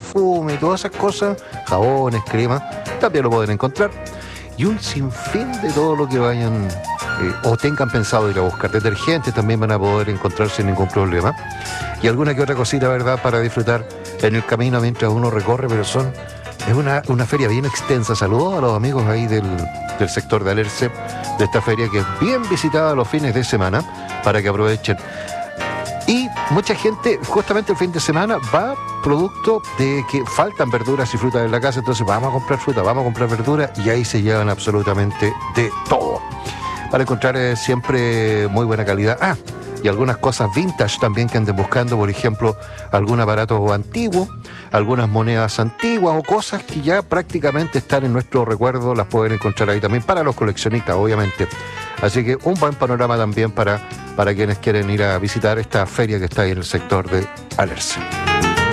perfume y todas esas cosas, jabones, cremas, también lo pueden encontrar. Y un sinfín de todo lo que vayan o tengan pensado ir a buscar. Detergentes también van a poder encontrar sin ningún problema. Y alguna que otra cosita, ¿verdad?, para disfrutar en el camino mientras uno recorre, pero es una feria bien extensa. Saludos a los amigos ahí del sector de Alerce, de esta feria que es bien visitada los fines de semana, para que aprovechen. Y mucha gente, justamente el fin de semana, va producto de que faltan verduras y frutas en la casa, entonces vamos a comprar fruta, vamos a comprar verdura, y ahí se llevan absolutamente de todo. Para encontrar siempre muy buena calidad. Y algunas cosas vintage también que anden buscando, por ejemplo, algún aparato antiguo, algunas monedas antiguas o cosas que ya prácticamente están en nuestro recuerdo, las pueden encontrar ahí también para los coleccionistas, obviamente. Así que un buen panorama también para quienes quieren ir a visitar esta feria que está ahí en el sector de Alerce.